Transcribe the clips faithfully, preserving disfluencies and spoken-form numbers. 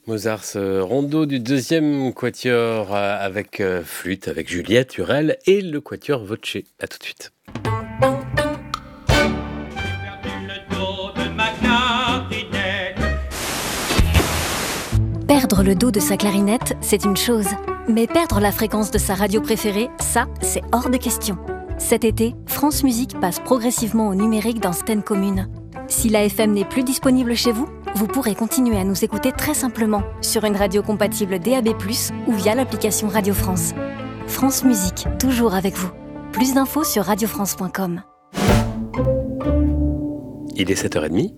Mozart, ce rondo du deuxième quatuor euh, avec euh, flûte, avec Juliette Hurel et le quatuor Voce. À tout de suite. Perdre le dos de sa clarinette, c'est une chose. Mais perdre la fréquence de sa radio préférée, ça, c'est hors de question. Cet été, France Musique passe progressivement au numérique dans certaines communes. Si la F M n'est plus disponible chez vous, vous pourrez continuer à nous écouter très simplement sur une radio compatible D A B plus, ou via l'application Radio France. France Musique, toujours avec vous. Plus d'infos sur radio france point com. Il est sept heures trente.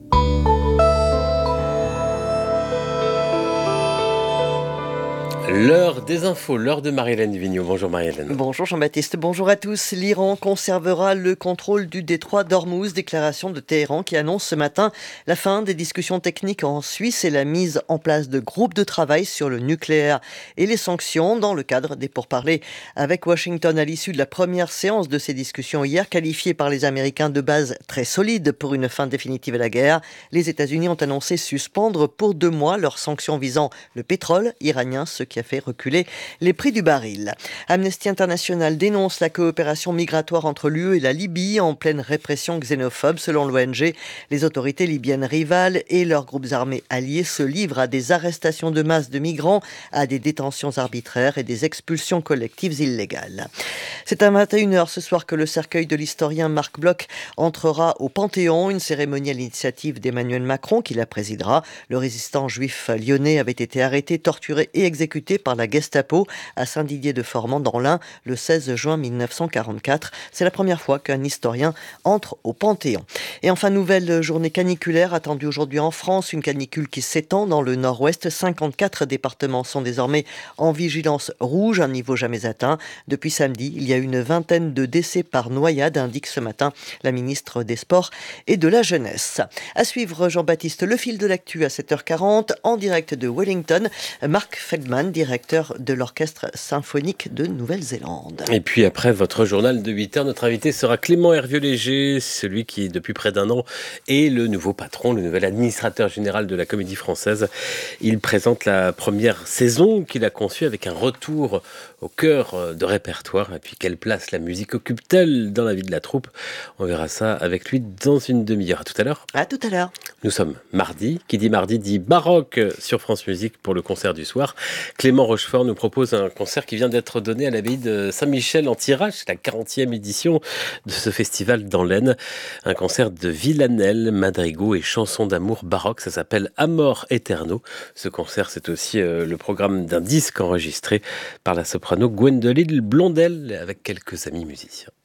L'heure des infos, l'heure de Marie-Hélène Vigneault. Bonjour Marie-Hélène. Bonjour Jean-Baptiste, bonjour à tous. L'Iran conservera le contrôle du détroit d'Ormuz, déclaration de Téhéran qui annonce ce matin la fin des discussions techniques en Suisse et la mise en place de groupes de travail sur le nucléaire et les sanctions dans le cadre des pourparlers avec Washington à l'issue de la première séance de ces discussions hier, qualifiée par les Américains de base très solide pour une fin définitive à la guerre. Les États-Unis ont annoncé suspendre pour deux mois leurs sanctions visant le pétrole iranien, ce qui a fait reculer les prix du baril. Amnesty International dénonce la coopération migratoire entre l'U E et la Libye en pleine répression xénophobe. Selon l'O N G, les autorités libyennes rivales et leurs groupes armés alliés se livrent à des arrestations de masse de migrants, à des détentions arbitraires et des expulsions collectives illégales. C'est à vingt et une heures ce soir que le cercueil de l'historien Marc Bloch entrera au Panthéon, une cérémonie à l'initiative d'Emmanuel Macron qui la présidera. Le résistant juif lyonnais avait été arrêté, torturé et exécuté par la Gestapo à Saint-Didier-de-Formans dans l'Ain le seize juin mille neuf cent quarante-quatre. C'est la première fois qu'un historien entre au Panthéon. Et enfin, nouvelle journée caniculaire attendue aujourd'hui en France, une canicule qui s'étend dans le nord-ouest. cinquante-quatre départements sont désormais en vigilance rouge, un niveau jamais atteint. Depuis samedi, il y a une vingtaine de décès par noyade, indique ce matin la ministre des Sports et de la Jeunesse. À suivre, Jean-Baptiste, le fil de l'actu à sept heures quarante, en direct de Wellington, Mark Feldman, directeur de l'Orchestre symphonique de Nouvelle-Zélande. Et puis après votre journal de huit heures, notre invité sera Clément Hervieux-Léger, celui qui depuis près d'un an est le nouveau patron, le nouvel administrateur général de la Comédie Française. Il présente la première saison qu'il a conçue avec un retour au cœur de répertoire. Et puis quelle place la musique occupe-t-elle dans la vie de la troupe? On verra ça avec lui dans une demi-heure. À tout à l'heure. À tout à l'heure. Nous sommes mardi. Qui dit mardi dit baroque sur France Musique pour le concert du soir. Clément Rochefort nous propose un concert qui vient d'être donné à l'abbaye de Saint-Michel en Tirage, la quarantième édition de ce festival dans l'Aisne. Un concert de villanelle, madrigaux et chansons d'amour baroque. Ça s'appelle Amor Eterno. Ce concert, c'est aussi euh, le programme d'un disque enregistré par la soprano Gwendoline Blondel avec quelques amis musiciens.